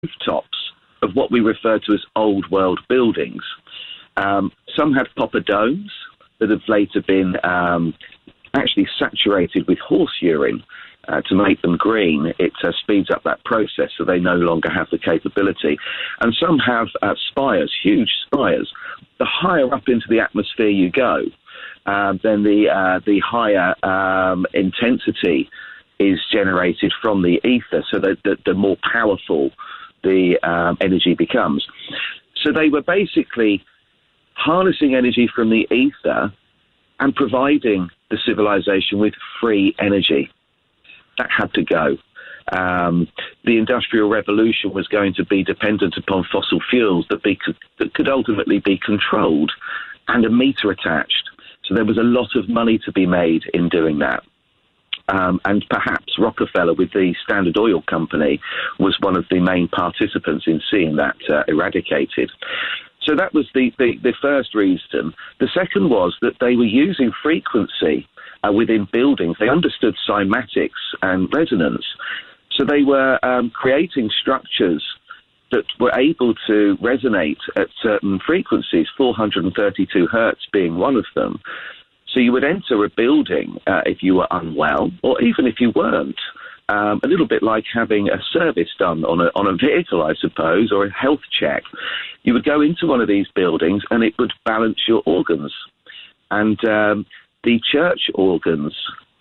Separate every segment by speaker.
Speaker 1: rooftops of what we refer to as old world buildings. Some had copper domes that have later been actually saturated with horse urine to make them green. It speeds up that process, so they no longer have the capability. And some have spires, huge spires. The higher up into the atmosphere you go, then the higher intensity is generated from the ether, so that the more powerful the energy becomes. So they were basically harnessing energy from the ether and providing the civilization with free energy. That had to go. The Industrial Revolution was going to be dependent upon fossil fuels that could ultimately be controlled and a meter attached. So there was a lot of money to be made in doing that. And perhaps Rockefeller, with the Standard Oil Company, was one of the main participants in seeing that eradicated. So that was the first reason. The second was that they were using frequency within buildings. They understood cymatics and resonance. So they were creating structures that were able to resonate at certain frequencies, 432 hertz being one of them. So you would enter a building if you were unwell, or even if you weren't. A little bit like having a service done on a vehicle, I suppose, or a health check. You would go into one of these buildings and it would balance your organs. And the church organs,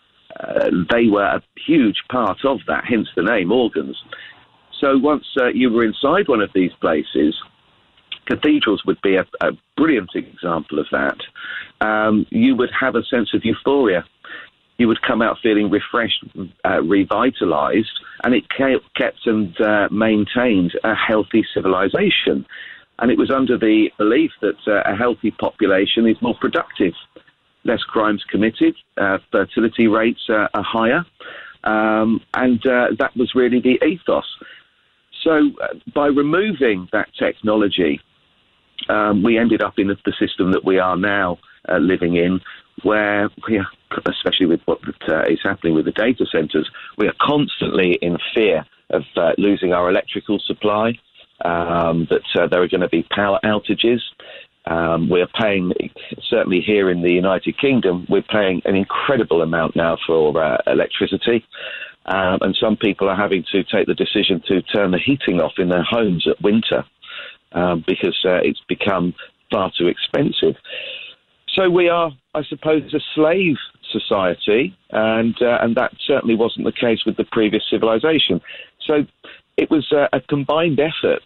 Speaker 1: they were a huge part of that, hence the name organs. So once you were inside one of these places, cathedrals would be a brilliant example of that. You would have a sense of euphoria. You would come out feeling refreshed, revitalized, and it kept and maintained a healthy civilization. And it was under the belief that a healthy population is more productive, less crimes committed, fertility rates are higher, and that was really the ethos. So by removing that technology, we ended up in the system that we are now living in, where we are, especially with what is happening with the data centers, we are constantly in fear of losing our electrical supply, that there are going to be power outages. We're paying, certainly here in the United Kingdom, we're paying an incredible amount now for electricity. And some people are having to take the decision to turn the heating off in their homes at winter because it's become far too expensive. So we are, I suppose, a slave society, and that certainly wasn't the case with the previous civilization. So it was a combined effort,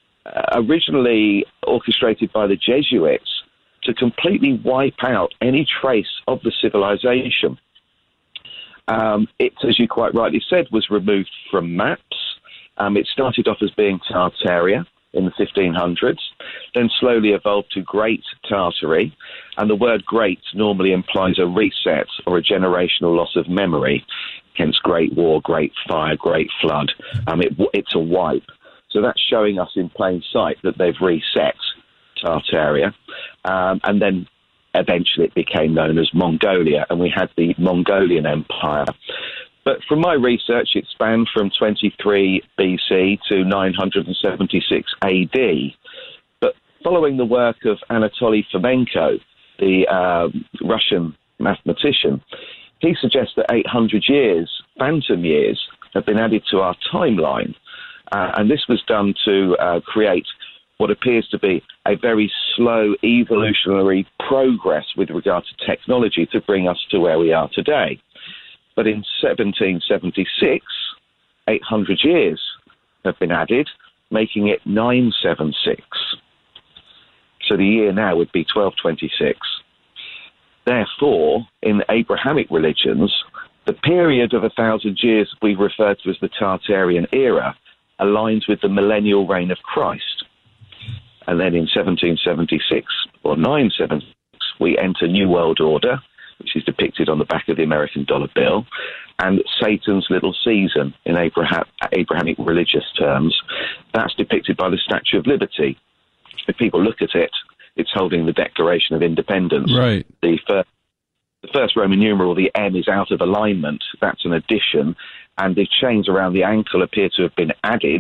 Speaker 1: originally orchestrated by the Jesuits, to completely wipe out any trace of the civilization. It, as you quite rightly said, was removed from maps. It started off as being Tartaria in the 1500s, then slowly evolved to Great Tartary, and the word great normally implies a reset or a generational loss of memory, hence Great War, Great Fire, Great Flood. It's a wipe. So that's showing us in plain sight that they've reset Tartaria, and then eventually it became known as Mongolia, and we had the Mongolian Empire. But from my research, it spanned from 23 BC to 976 AD. But following the work of Anatoly Fomenko, the Russian mathematician, he suggests that 800 years, phantom years, have been added to our timeline. And this was done to create what appears to be a very slow evolutionary progress with regard to technology to bring us to where we are today. But in 1776, 800 years have been added, making it 976. So the year now would be 1226. Therefore, in Abrahamic religions, the period of 1,000 years we refer to as the Tartarian era aligns with the millennial reign of Christ. And then in 1776 or 976, we enter New World Order, which is depicted on the back of the American dollar bill, and Satan's little season in Abrahamic religious terms. That's depicted by the Statue of Liberty. If people look at it, it's holding the Declaration of Independence.
Speaker 2: Right.
Speaker 1: The first Roman numeral, the M, is out of alignment. That's an addition. And the chains around the ankle appear to have been added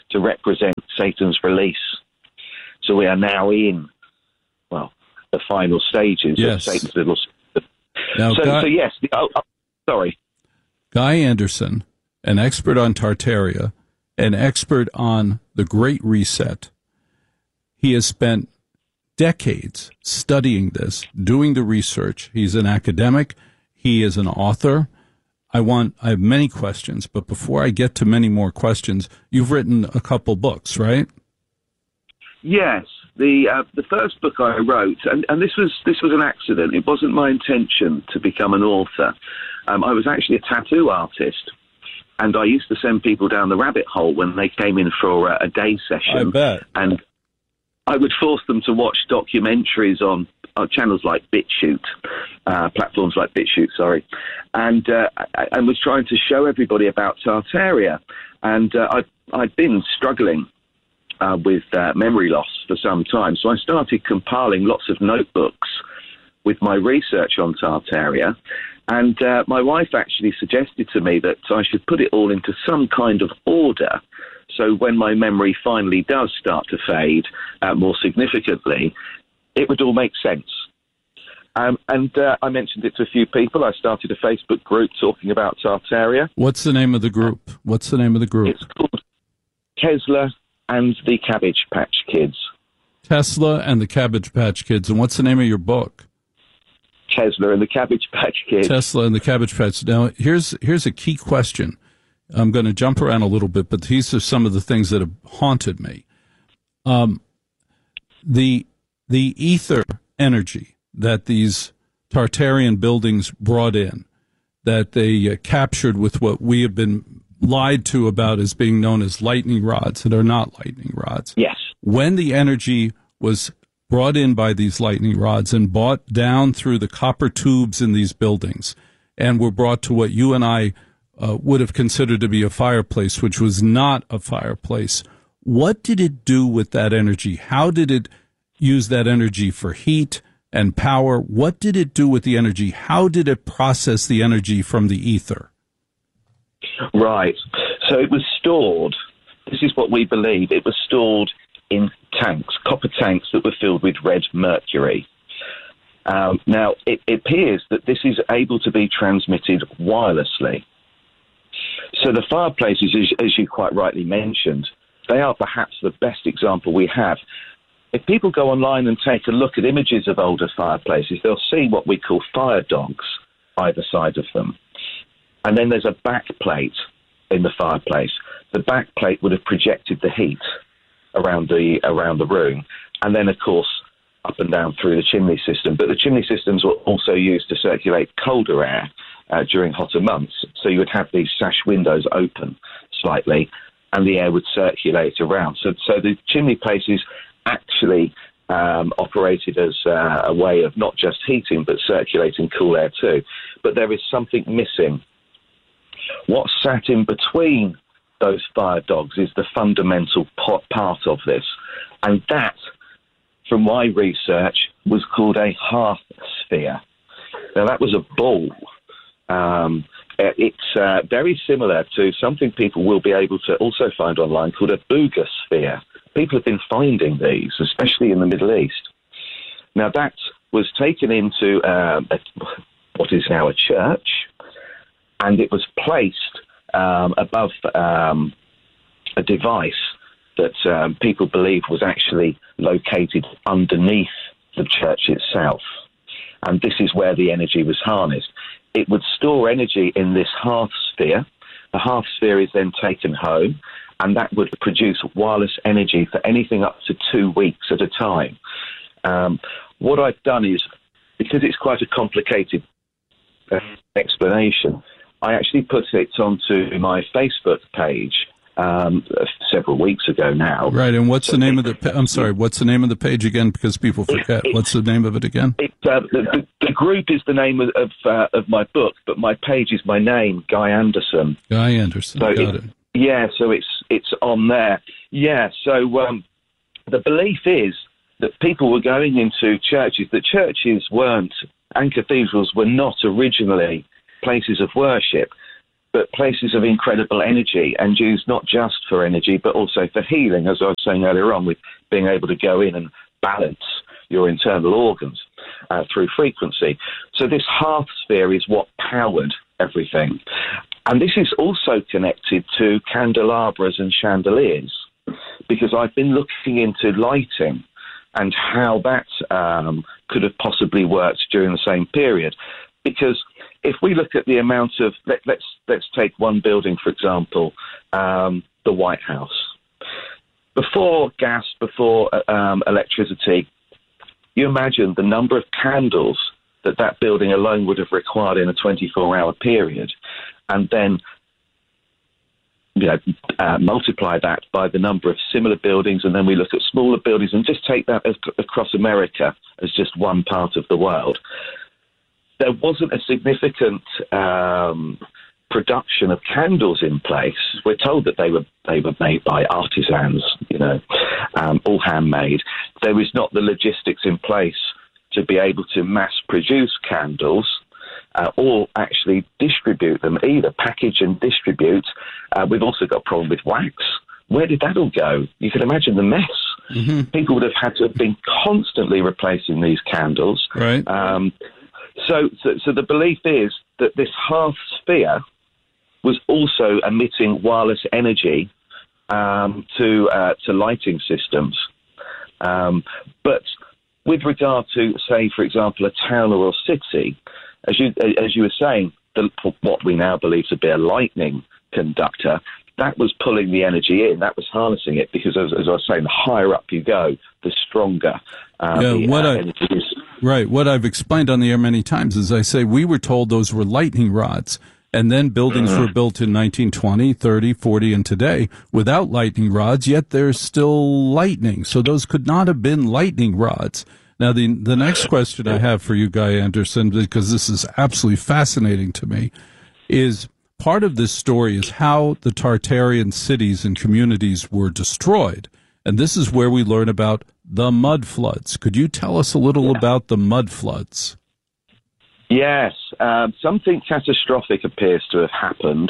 Speaker 1: to represent Satan's release. So we are now in, well, the final stages of Satan's little...
Speaker 2: Now,
Speaker 1: so yes, sorry.
Speaker 2: Guy Anderson, an expert on Tartaria, an expert on the Great Reset. He has spent decades studying this, doing the research. He's an academic. He is an author. I have many questions, but before I get to many more questions, you've written a couple books, right?
Speaker 1: Yes. The first book I wrote, and this was an accident. It wasn't my intention to become an author. I was actually a tattoo artist, and I used to send people down the rabbit hole when they came in for a day session.
Speaker 2: I bet.
Speaker 1: And I would force them to watch documentaries on channels like BitChute, platforms like BitChute, sorry, and was trying to show everybody about Tartaria. And I'd been struggling with memory loss for some time, so I started compiling lots of notebooks with my research on Tartaria. And my wife actually suggested to me that I should put it all into some kind of order, so when my memory finally does start to fade more significantly, it would all make sense. And I mentioned it to a few people. I started a Facebook group talking about Tartaria.
Speaker 2: What's the name of the group? It's
Speaker 1: called Tesla and the Cabbage Patch Kids.
Speaker 2: Tesla and the Cabbage Patch Kids. And what's the name of your book?
Speaker 1: Tesla and the Cabbage Patch Kids.
Speaker 2: Tesla and the Cabbage Patch. Now, here's a key question. I'm going to jump around a little bit, but these are some of the things that have haunted me. The ether energy that these Tartarian buildings brought in, that they captured with what we have been lied to about as being known as lightning rods that are not lightning rods.
Speaker 1: Yes.
Speaker 2: When the energy was brought in by these lightning rods and brought down through the copper tubes in these buildings and were brought to what you and I would have considered to be a fireplace, which was not a fireplace, what did it do with that energy? How did it use that energy for heat and power? What did it do with the energy? How did it process the energy from the ether?
Speaker 1: Right. So it was stored. This is what we believe. It was stored in tanks, copper tanks that were filled with red mercury. Now, it appears that this is able to be transmitted wirelessly. So the fireplaces, as you quite rightly mentioned, they are perhaps the best example we have. If people go online and take a look at images of older fireplaces, they'll see what we call fire dogs either side of them. And then there's a back plate in the fireplace. The back plate would have projected the heat around the room, and then, of course, up and down through the chimney system. But the chimney systems were also used to circulate colder air during hotter months. So you would have these sash windows open slightly, and the air would circulate around. So the chimney places actually operated as a way of not just heating, but circulating cool air too. But there is something missing. What sat in between those fire dogs is the fundamental part of this. And that, from my research, was called a hearth sphere. Now, that was a ball. It's very similar to something people will be able to also find online called a booger sphere. People have been finding these, especially in the Middle East. Now, that was taken into what is now a church, and it was placed above a device that people believe was actually located underneath the church itself. And this is where the energy was harnessed. It would store energy in this hearth sphere. The hearth sphere is then taken home, and that would produce wireless energy for anything up to 2 weeks at a time. What I've done is, because it's quite a complicated explanation, I actually put it onto my Facebook page several weeks ago now.
Speaker 2: Right, and what's the name of the? I'm sorry, what's the name of the page again? Because people forget. What's the name of it again?
Speaker 1: The group is the name of my book, but my page is my name, Guy Anderson.
Speaker 2: Guy Anderson.
Speaker 1: So
Speaker 2: got it.
Speaker 1: Yeah, so it's on there. Yeah, so the belief is that people were going into churches. That churches weren't, and cathedrals were not originally places of worship. but places of incredible energy and used not just for energy, but also for healing, as I was saying earlier on, with being able to go in and balance your internal organs through frequency. So this hearth sphere is what powered everything. And this is also connected to candelabras and chandeliers, because I've been looking into lighting and how that could have possibly worked during the same period. Because if we look at the amount of, let's take one building, for example, the White House. Before gas, before electricity, you imagine the number of candles that building alone would have required in a 24-hour period, and then multiply that by the number of similar buildings, and then we look at smaller buildings and just take that across America as just one part of the world. There wasn't a significant production of candles in place. We're told that they were made by artisans, all handmade. There was not the logistics in place to be able to mass produce candles or actually distribute them, either package and distribute. We've also got a problem with wax. Where did that all go? You can imagine the mess. Mm-hmm. People would have had to have been constantly replacing these candles.
Speaker 2: Right.
Speaker 1: So the belief is that this hearth sphere was also emitting wireless energy to lighting systems. But with regard to, say, for example, a town or a city, as you were saying, what we now believe to be a lightning conductor, that was pulling the energy in, that was harnessing it, because as I was saying, the higher up you go, the stronger energy is.
Speaker 2: Right. What I've explained on the air many times is I say we were told those were lightning rods, and then buildings were built in 1920, 30, 40, and today without lightning rods, yet there's still lightning. So those could not have been lightning rods. Now, the next question I have for you, Guy Anderson, because this is absolutely fascinating to me, is part of this story is how the Tartarian cities and communities were destroyed. And this is where we learn about the mud floods. Could you tell us a little about the mud floods?
Speaker 1: Yes, something catastrophic appears to have happened.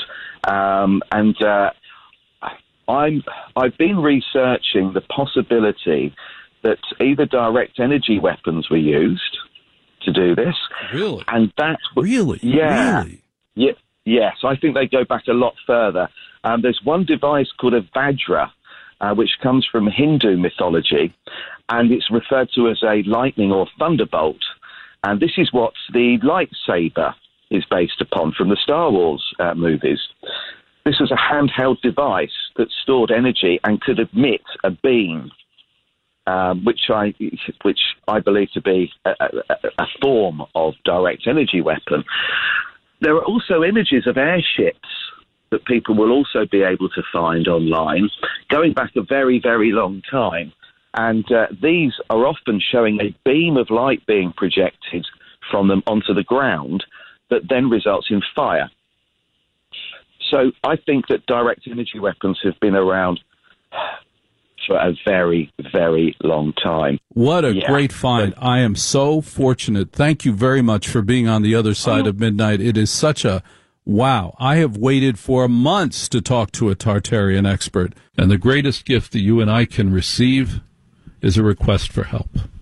Speaker 1: I've been researching the possibility that either direct energy weapons were used to do this.
Speaker 2: Really?
Speaker 1: And that
Speaker 2: really?
Speaker 1: Yeah.
Speaker 2: Really?
Speaker 1: Yeah. Yes, I think they go back a lot further. There's one device called a Vajra, which comes from Hindu mythology, and it's referred to as a lightning or thunderbolt. And this is what the lightsaber is based upon from the Star Wars movies. This was a handheld device that stored energy and could emit a beam, which I believe to be a form of direct energy weapon. There are also images of airships that people will also be able to find online, going back a very, very long time. And these are often showing a beam of light being projected from them onto the ground that then results in fire. So I think that direct energy weapons have been around for a very, very long time.
Speaker 2: What a great find. I am so fortunate. Thank you very much for being on the other side of midnight. It is such a wow. I have waited for months to talk to a Tartarian expert. And the greatest gift that you and I can receive is a request for help.